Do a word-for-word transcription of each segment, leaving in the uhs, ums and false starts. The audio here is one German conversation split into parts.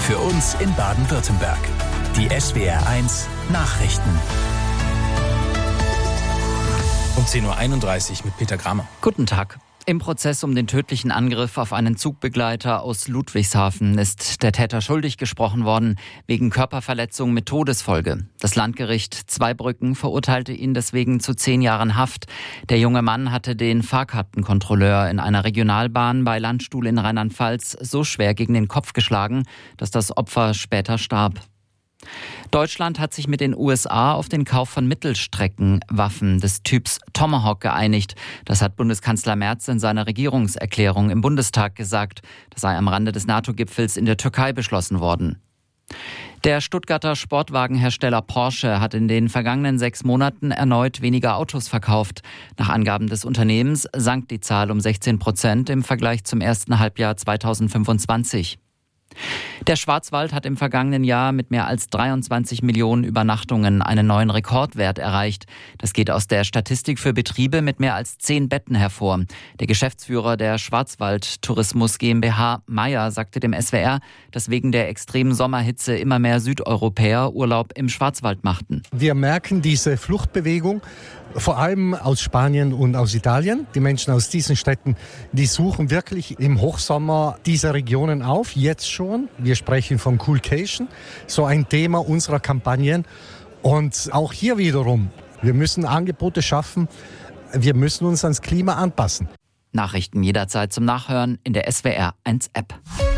Für uns in Baden-Württemberg. Die S W R eins Nachrichten. Um zehn Uhr einunddreißig mit Peter Kramer. Guten Tag. Im Prozess um den tödlichen Angriff auf einen Zugbegleiter aus Ludwigshafen ist der Täter schuldig gesprochen worden wegen Körperverletzung mit Todesfolge. Das Landgericht Zweibrücken verurteilte ihn deswegen zu zehn Jahren Haft. Der junge Mann hatte den Fahrkartenkontrolleur in einer Regionalbahn bei Landstuhl in Rheinland-Pfalz so schwer gegen den Kopf geschlagen, dass das Opfer später starb. Deutschland hat sich mit den U S A auf den Kauf von Mittelstreckenwaffen des Typs Tomahawk geeinigt. Das hat Bundeskanzler Merz in seiner Regierungserklärung im Bundestag gesagt. Das sei am Rande des NATO-Gipfels in der Türkei beschlossen worden. Der Stuttgarter Sportwagenhersteller Porsche hat in den vergangenen sechs Monaten erneut weniger Autos verkauft. Nach Angaben des Unternehmens sank die Zahl um sechzehn Prozent im Vergleich zum ersten Halbjahr zweitausendfünfundzwanzig. Der Schwarzwald hat im vergangenen Jahr mit mehr als dreiundzwanzig Millionen Übernachtungen einen neuen Rekordwert erreicht. Das geht aus der Statistik für Betriebe mit mehr als zehn Betten hervor. Der Geschäftsführer der Schwarzwald Tourismus GmbH, Meyer, sagte dem S W R, dass wegen der extremen Sommerhitze immer mehr Südeuropäer Urlaub im Schwarzwald machten. Wir merken diese Fluchtbewegung, vor allem aus Spanien und aus Italien. Die Menschen aus diesen Städten, die suchen wirklich im Hochsommer diese Regionen auf, jetzt schon. Wir sprechen von Coolcation, so ein Thema unserer Kampagnen. Und auch hier wiederum, wir müssen Angebote schaffen, wir müssen uns ans Klima anpassen. Nachrichten jederzeit zum Nachhören in der S W R eins App.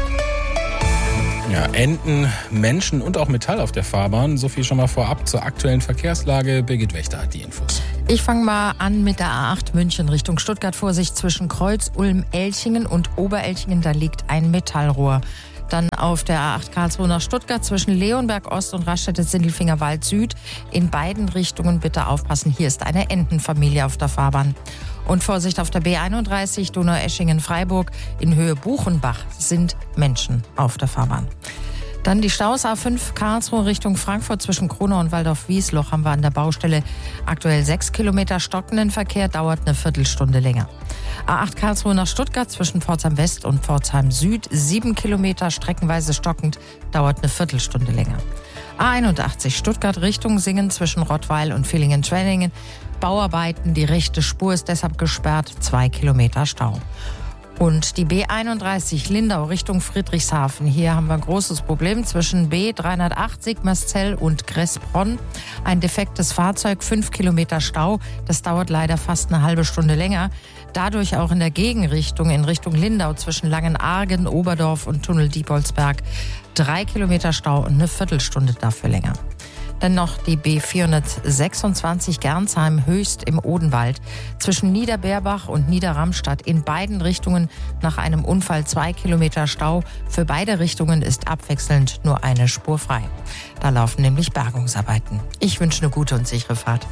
Ja, Enten, Menschen und auch Metall auf der Fahrbahn. So viel schon mal vorab zur aktuellen Verkehrslage. Birgit Wächter hat die Infos. Ich fange mal an mit der A acht München Richtung Stuttgart. Vorsicht zwischen Kreuz, Ulm, Elchingen und Oberelchingen. Da liegt ein Metallrohr. Dann auf der A acht Karlsruhe nach Stuttgart zwischen Leonberg Ost und Raststätte-Sindelfinger Wald Süd. In beiden Richtungen bitte aufpassen. Hier ist eine Entenfamilie auf der Fahrbahn. Und Vorsicht auf der B einunddreißig Donaueschingen-Freiburg. In Höhe Buchenbach sind Menschen auf der Fahrbahn. Dann die Staus A fünf Karlsruhe Richtung Frankfurt zwischen Kronau und Waldorf-Wiesloch haben wir an der Baustelle aktuell sechs Kilometer stockenden Verkehr, dauert eine Viertelstunde länger. A acht Karlsruhe nach Stuttgart zwischen Pforzheim West und Pforzheim Süd, sieben Kilometer streckenweise stockend, dauert eine Viertelstunde länger. A einundachtzig Stuttgart Richtung Singen zwischen Rottweil und Villingen-Schwenningen. Bauarbeiten, die rechte Spur ist deshalb gesperrt, zwei Kilometer Stau. Und die B einunddreißig Lindau Richtung Friedrichshafen. Hier haben wir ein großes Problem zwischen B dreihundertacht Sigmarszell und Gressbronn. Ein defektes Fahrzeug, fünf Kilometer Stau. Das dauert leider fast eine halbe Stunde länger. Dadurch auch in der Gegenrichtung, in Richtung Lindau zwischen Langenargen, Oberdorf und Tunnel Diepoldsberg. Drei Kilometer Stau und eine Viertelstunde dafür länger. Dann noch die B vierhundertsechsundzwanzig Gernsheim Höchst im Odenwald. Zwischen Niederbeerbach und Niederramstadt in beiden Richtungen nach einem Unfall zwei Kilometer Stau. Für beide Richtungen ist abwechselnd nur eine Spur frei. Da laufen nämlich Bergungsarbeiten. Ich wünsche eine gute und sichere Fahrt.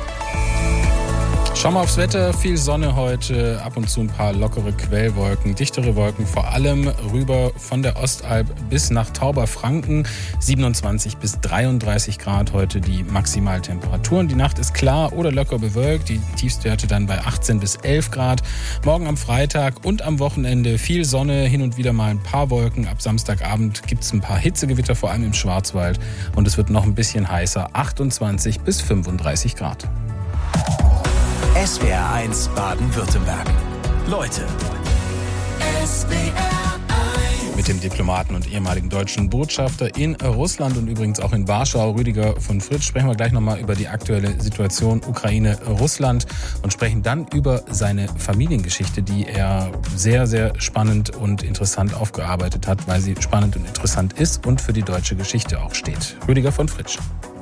Schauen wir aufs Wetter. Viel Sonne heute, ab und zu ein paar lockere Quellwolken, dichtere Wolken, vor allem rüber von der Ostalb bis nach Tauberfranken. siebenundzwanzig bis dreiunddreißig Grad heute die Maximaltemperaturen. Die Nacht ist klar oder locker bewölkt, die Tiefstwerte dann bei achtzehn bis elf Grad. Morgen am Freitag und am Wochenende viel Sonne, hin und wieder mal ein paar Wolken. Ab Samstagabend gibt es ein paar Hitzegewitter, vor allem im Schwarzwald. Und es wird noch ein bisschen heißer, achtundzwanzig bis fünfunddreißig Grad. S W R eins Baden-Württemberg. Leute. S W R eins. Mit dem Diplomaten und ehemaligen deutschen Botschafter in Russland und übrigens auch in Warschau, Rüdiger von Fritsch, sprechen wir gleich nochmal über die aktuelle Situation Ukraine-Russland und sprechen dann über seine Familiengeschichte, die er sehr, sehr spannend und interessant aufgearbeitet hat, weil sie spannend und interessant ist und für die deutsche Geschichte auch steht. Rüdiger von Fritsch.